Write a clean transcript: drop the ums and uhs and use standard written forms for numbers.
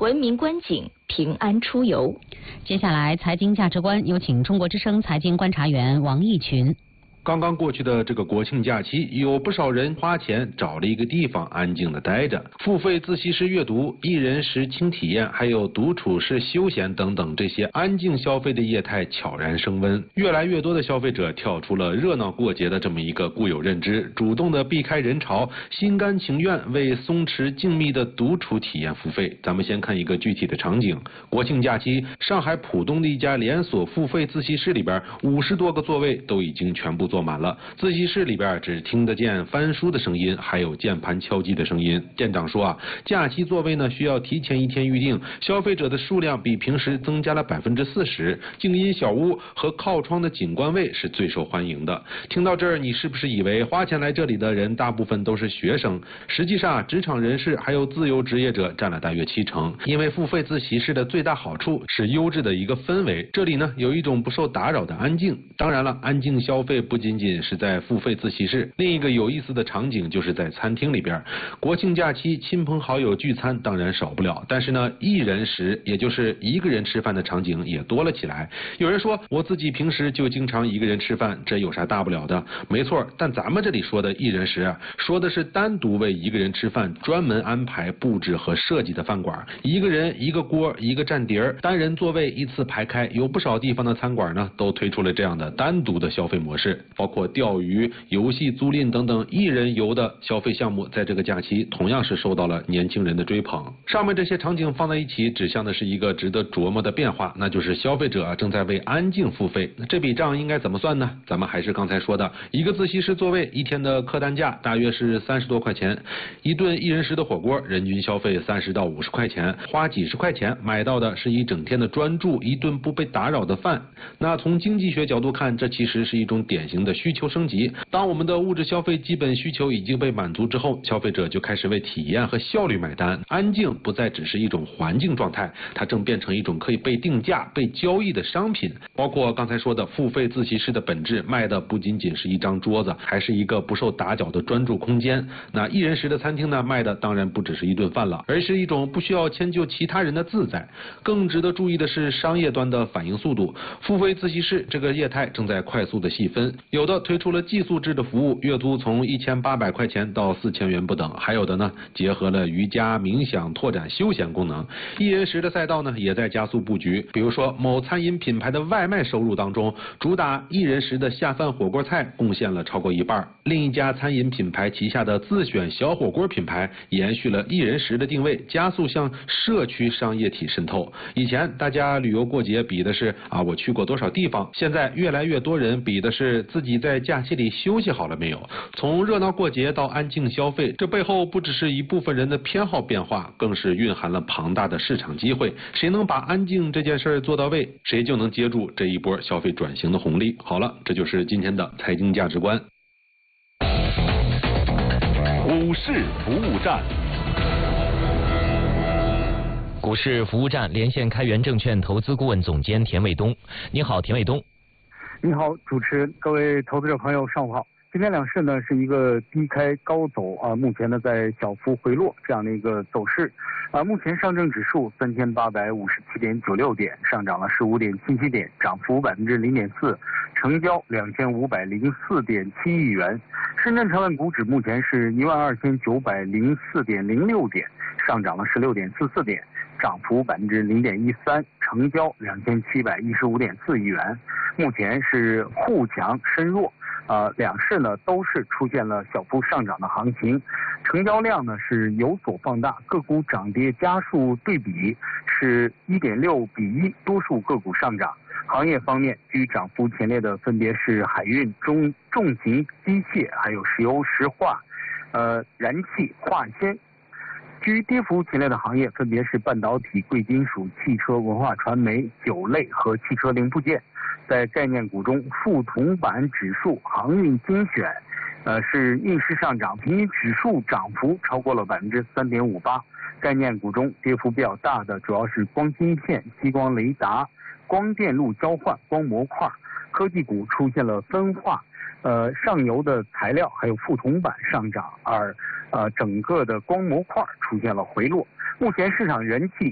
文明观景，平安出游。 接下来，财经价值观有请中国之声财经观察员王毅群。 刚刚过去的这个国庆假期，有不少人花钱找了一个地方安静的待着，付费自习室阅读、一人食轻体验，还有独处式休闲等等这些安静消费的业态悄然升温。越来越多的消费者跳出了热闹过节的这么一个固有认知，主动的避开人潮，心甘情愿为松弛静谧的独处体验付费。咱们先看一个具体的场景：国庆假期，上海浦东的一家连锁付费自习室里边，50多个座位都已经全部坐满了，自习室里边只听得见翻书的声音，还有键盘敲击的声音。店长说假期座位呢需要提前1天预定，消费者的数量比平时增加了40%，静音小屋和靠窗的景观位是最受欢迎的。听到这儿，你是不是以为花钱来这里的人大部分都是学生？实际上，职场人士还有自由职业者占了大约70%。因为付费自习室的最大好处是优质的一个氛围，这里呢有一种不受打扰的安静。当然了，安静消费不仅仅是在付费自习室，另一个有意思的场景就是在餐厅里边。国庆假期亲朋好友聚餐当然少不了，但是呢一人食，也就是一个人吃饭的场景也多了起来。有人说我自己平时就经常一个人吃饭，这有啥大不了的？没错，但咱们这里说的一人食说的是单独为一个人吃饭专门安排布置和设计的饭馆，一个人一个锅一个蘸碟，单人座位依次排开。有不少地方的餐馆呢都推出了这样的单独的消费模式，包括钓鱼、游戏租赁等等一人游的消费项目，在这个假期同样是受到了年轻人的追捧。上面这些场景放在一起，指向的是一个值得琢磨的变化，那就是消费者正在为安静付费。这笔账应该怎么算呢？咱们还是刚才说的，一个自习室座位1天的客单价大约是30多块钱，一顿一人食的火锅人均消费30到50块钱，花几十块钱买到的是一整天的专注，一顿不被打扰的饭。那从经济学角度看，这其实是一种典型的需求升级。当我们的物质消费基本需求已经被满足之后，消费者就开始为体验和效率买单。安静不再只是一种环境状态，它正变成一种可以被定价、被交易的商品。包括刚才说的付费自习室的本质，卖的不仅仅是一张桌子，还是一个不受打搅的专注空间。那一人食的餐厅呢，卖的当然不只是一顿饭了，而是一种不需要迁就其他人的自在。更值得注意的是商业端的反应速度，付费自习室这个业态正在快速的细分，有的推出了寄宿制的服务，月租从1800块钱到4000元不等，还有的呢结合了瑜伽、冥想，拓展休闲功能。一人食的赛道呢也在加速布局，比如说某餐饮品牌的外卖收入当中，主打一人食的下饭火锅菜贡献了超过1半。另一家餐饮品牌旗下的自选小火锅品牌延续了一人食的定位，加速向社区商业体渗透。以前大家旅游过节比的是我去过多少地方，现在越来越多人比的是自己在假期里休息好了没有。从热闹过节到安静消费，这背后不只是一部分人的偏好变化，更是蕴含了庞大的市场机会。谁能把安静这件事做到位，谁就能接住这一波消费转型的红利。好了，这就是今天的财经价值观。 股市服务站。 股市服务站连线开源证券投资顾问总监田卫东。你好，田卫东。 你好，主持人，各位投资者朋友，上午好。今天两市呢是一个低开高走目前呢在小幅回落这样的一个走势目前上证指数3857.96点，上涨了15.77点，涨幅0.4%，成交2504.7亿元。深圳成分股指目前是12904.06点，上涨了16.44点，涨幅0.13%，成交2715.4亿元。目前是沪强深弱，两市呢都是出现了小幅上涨的行情，成交量呢是有所放大，个股涨跌家数对比是1.6比1，多数个股上涨。行业方面，居涨幅前列的分别是海运、重型机械，还有石油石化、燃气、化纤。居跌幅前列的行业分别是半导体、贵金属、汽车、文化传媒、酒类和汽车零部件。在概念股中，富铜板指数、航运精选，是逆势上涨，平均指数涨幅超过了3.58%。概念股中跌幅比较大的主要是光晶片、激光雷达、光电路交换、光模块。科技股出现了分化，上游的材料还有富铜板上涨，而整个的光模块出现了回落。目前市场人气